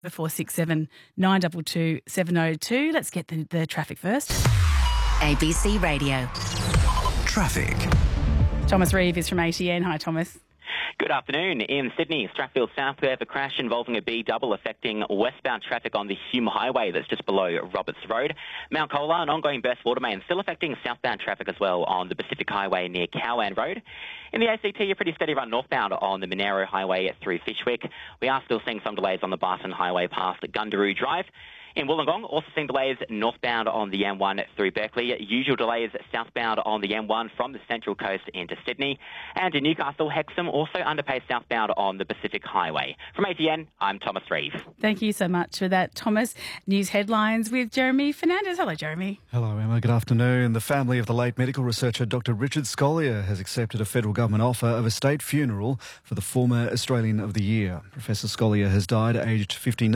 467 922 702. Let's get the traffic first. ABC Radio. Traffic. Thomas Reeve is from ATN. Hi, Thomas. Good afternoon. In Sydney, Strathfield South, we have a crash involving a B-double affecting westbound traffic on the Hume Highway that's just below Roberts Road. Mount Colah, an ongoing burst water main still affecting southbound traffic as well on the Pacific Highway near Cowan Road. In the ACT, a pretty steady run northbound on the Monaro Highway through Fishwick. We are still seeing some delays on the Barton Highway past Gundaroo Drive. In Wollongong, also seeing delays northbound on the M1 through Berkeley. Usual delays southbound on the M1 from the Central Coast into Sydney. And in Newcastle, Hexham also underpaid southbound on the Pacific Highway. From ATN, I'm Thomas Reeve. Thank you so much for that, Thomas. News headlines with Jeremy Fernandez. Hello, Jeremy. Hello, Emma. Good afternoon. The family of the late medical researcher Dr. Richard Scolyer has accepted a federal government offer of a state funeral for the former Australian of the Year. Professor Scolyer has died aged 59.